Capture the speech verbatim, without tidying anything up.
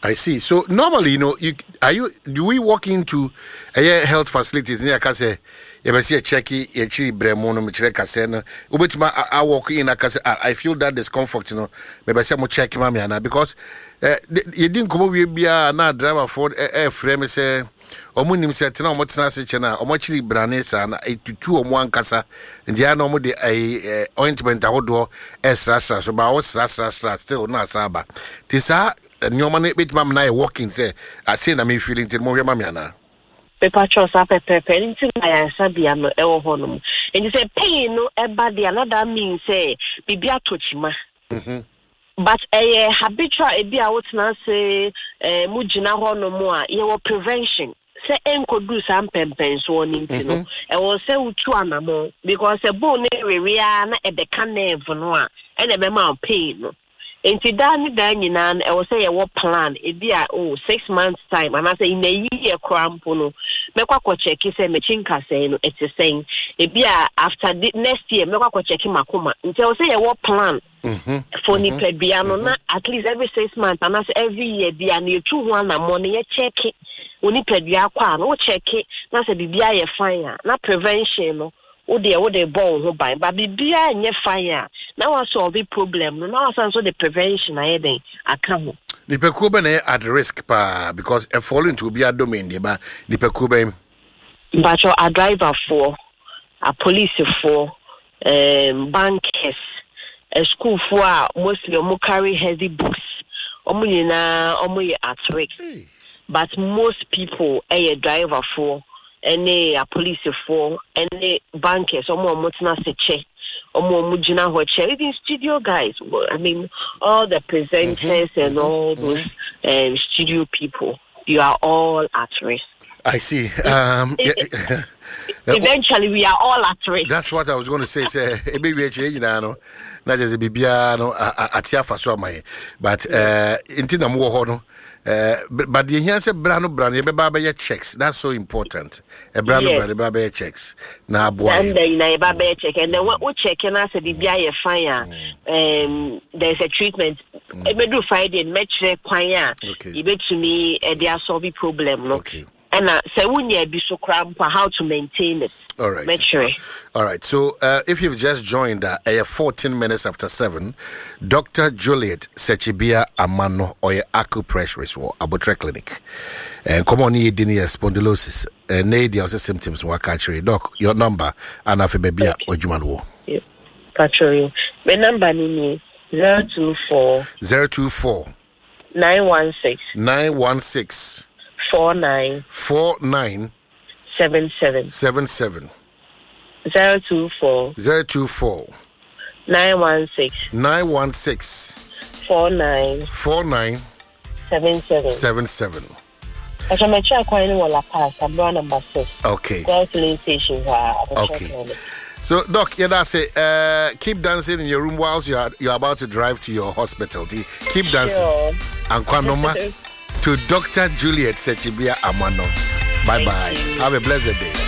I see. So normally, you know, you are you do we walk into a health facilities near Kase? You see a checky, a chili bremono, Michele Casena. Ubetima, I walk in, I feel that discomfort, you know. Maybe I say, I'm checking Mamiana because you didn't come over here, not driver for a frame, say, Omunim said, no, what's not such an Omachili Branesa and eight to two or one casa, and the animal a ointment outdoor as Rasa, so about what's Rasa still not Saba. This are your money, bit mamma, I walking there. I say, I'm feeling till more Mamiana. Pepacho sa pepe into my sabia no ewo honum. And you say pain no eba de another means say bibia tochima. Mhm. But a habitual ebia what na say eh mujina honum a ye wo prevention. Say enko do some pempen so oni ntino. E wo say utu anamo because e bone we na e de kan nerve no a e de be ma pain no. Enti dan dan nyina e wo say ye wo plan e bia oh six months time and I say in a year crampo no mekwa ko check say me chinka say no it is saying e bia after the next year mekwa ko check makoma nti wo say ye wo plan mhm for ni pe bia no na at least every six months and I say every year bia na two one na money ye check oni pe bia kwa no check na say bibia ye fine na prevention no wo de wo de ball ho ban ba bibia nye fire na wa solve the problem no na wa so the prevention aye den aka ho the pekuba na at risk pa because a fall into be a domain de ba the pekuba but a driver for a police for um bankers a school for mostly mo carry heavy books omo nyina omo at risk but most people a driver for any a police for any bankers omo mo tna se che omo mo gina ho che even studio guys I mean all the presenters mm-hmm, and mm-hmm, all those mm-hmm. um, studio people you are all at risk. I see. Um eventually we are all at risk. That's what I was going to say. Say e be we che nyina no na je bibia no atia fa so amaye but uh intina mo ho no Uh, but the here say brano brano be baba ye checks. That's so important. A brano yes. brano baba ye checks. Na boy. And then na baba ye check and then what we check and I say bibia ye fire. Um there's a treatment. E be do Friday make sure kwanya. E be to me e dey solve problem no. Okay. And uh, say we need be so cramp how to maintain it. All right. Make sure. All right. So uh, if you've just joined uh, uh, fourteen minutes after seven, Doctor Juliet Sechibia Amano or acupressure or Abotre Clinic. And come on, you didn't spondylosis. And uh, also symptoms work actually. Doc, your number and afibebia or Jumanwo. Yeah. Patrol. My number is zero two four zero two four nine one six nine one six four nine four nine seven seven seven seven zero two four zero two four nine one six nine one six four nine four nine seven seven seven seven. I shall make sure I call you La Paz. I'm number six. Okay. Station. Okay. So, Doc, yeah, that's it. Uh, keep dancing in your room whilst you are you're about to drive to your hospital. Keep dancing. Sure. And Kwanoma to Doctor Juliet Sechibia Amano. Bye bye. Have a blessed day.